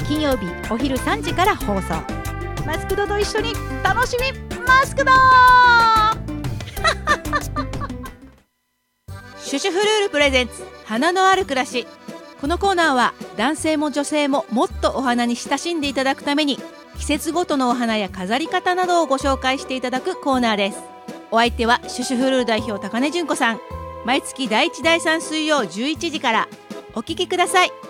金曜日お昼3時から放送。マスクドと一緒に楽しみマスクドシュシュフルールプレゼンツ花のある暮らし。このコーナーは男性も女性ももっとお花に親しんでいただくために、季節ごとのお花や飾り方などをご紹介していただくコーナーです。お相手はシュシュフルール代表高根純子さん。毎月第1第3水曜11時からお聞きください。